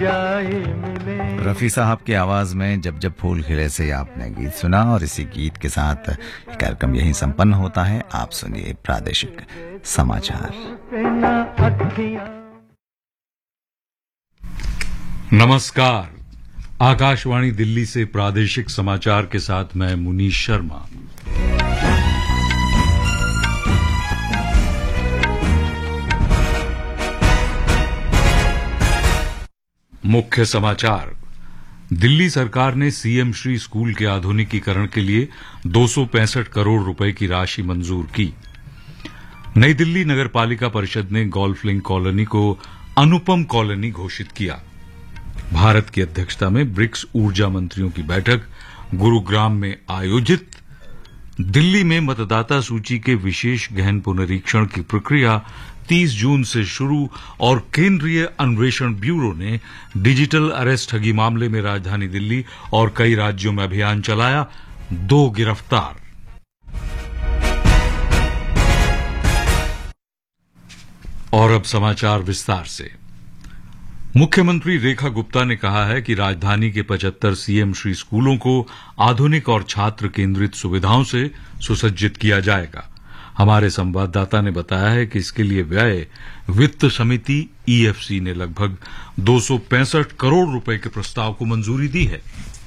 जाए मिले। रफी साहब की आवाज में जब जब फूल खिले से आपने गीत सुना और इसी गीत के साथ कार्यक्रम यहीं संपन्न होता है। आप सुनिए प्रादेशिक समाचार। नमस्कार, आकाशवाणी दिल्ली से प्रादेशिक समाचार के साथ मैं मुनीश शर्मा। मुख्य समाचार। दिल्ली सरकार ने सीएम श्री स्कूल के आधुनिकीकरण के लिए 265 करोड़ रुपए की राशि मंजूर की। नई दिल्ली नगर पालिका परिषद ने गोल्फ लिंक कॉलोनी को अनुपम कॉलोनी घोषित किया। भारत की अध्यक्षता में ब्रिक्स ऊर्जा मंत्रियों की बैठक गुरुग्राम में आयोजित। दिल्ली में मतदाता सूची के विशेष गहन पुनरीक्षण की प्रक्रिया 30 जून से शुरू और केंद्रीय अन्वेषण ब्यूरो ने डिजिटल अरेस्ट ठगी मामले में राजधानी दिल्ली और कई राज्यों में अभियान चलाया। 2 गिरफ्तार। और अब समाचार विस्तार से। मुख्यमंत्री रेखा गुप्ता ने कहा है कि राजधानी के 75 सीएम श्री स्कूलों को आधुनिक और छात्र केंद्रित सुविधाओं से सुसज्जित किया जाएगा। हमारे संवाददाता ने बताया है कि इसके लिए व्यय वित्त समिति ईएफसी ने लगभग 265 करोड़ रुपए के प्रस्ताव को मंजूरी दी है।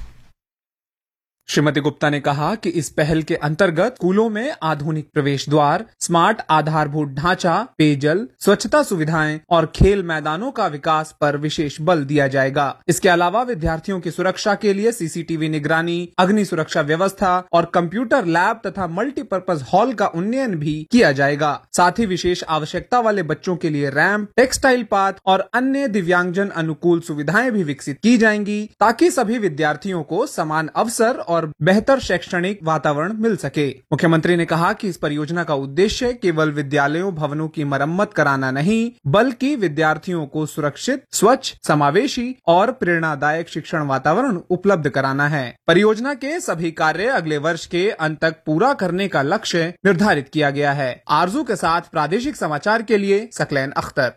श्रीमती गुप्ता ने कहा कि इस पहल के अंतर्गत स्कूलों में आधुनिक प्रवेश द्वार, स्मार्ट आधारभूत ढांचा, पेयजल, स्वच्छता सुविधाएं और खेल मैदानों का विकास पर विशेष बल दिया जाएगा। इसके अलावा विद्यार्थियों की सुरक्षा के लिए सीसीटीवी निगरानी, अग्नि सुरक्षा व्यवस्था और कंप्यूटर लैब तथा मल्टीपर्पज हॉल का उन्नयन भी किया जाएगा। साथ ही विशेष आवश्यकता वाले बच्चों के लिए रैंप, टेक्सटाइल पाथ और अन्य दिव्यांगजन अनुकूल सुविधाएं भी विकसित की जाएंगी, ताकि सभी विद्यार्थियों को समान अवसर और बेहतर शैक्षणिक वातावरण मिल सके। मुख्यमंत्री ने कहा कि इस परियोजना का उद्देश्य केवल विद्यालयों भवनों की मरम्मत कराना नहीं, बल्कि विद्यार्थियों को सुरक्षित, स्वच्छ, समावेशी और प्रेरणादायक शिक्षण वातावरण उपलब्ध कराना है। परियोजना के सभी कार्य अगले वर्ष के अंत तक पूरा करने का लक्ष्य निर्धारित किया गया है। आरजू के साथ प्रादेशिक समाचार के लिए सकलैन अख्तर।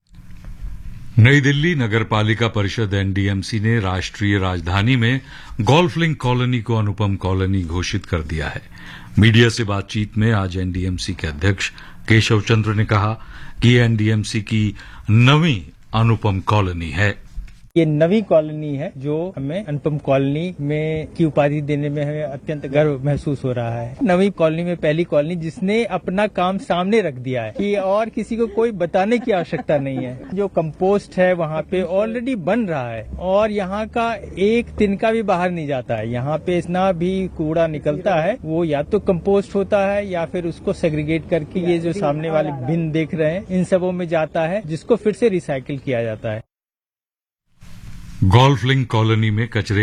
नई दिल्ली नगर पालिका परिषद एनडीएमसी ने राष्ट्रीय राजधानी में गोल्फ लिंक कॉलोनी को अनुपम कॉलोनी घोषित कर दिया है। मीडिया से बातचीत में आज एनडीएमसी के अध्यक्ष केशव चंद्र ने कहा कि एनडीएमसी की नवीं अनुपम कॉलोनी है। ये नवी कॉलोनी है जो हमें अनुपम कॉलोनी में की उपाधि देने में हमें अत्यंत गर्व महसूस हो रहा है। नवी कॉलोनी में पहली कॉलोनी जिसने अपना काम सामने रख दिया है कि और किसी को कोई बताने की आवश्यकता नहीं है। जो कंपोस्ट है वहाँ पे ऑलरेडी बन रहा है और यहाँ का एक तिनका भी बाहर नहीं जाता है। यहाँ पे इतना भी कूड़ा निकलता है वो या तो कंपोस्ट होता है या फिर उसको सेग्रीगेट करके ये जो सामने वाले बिन देख रहे हैं इन सबों में जाता है, जिसको फिर से रिसाइकिल किया जाता है। गोल्फ लिंक कॉलोनी में कचरे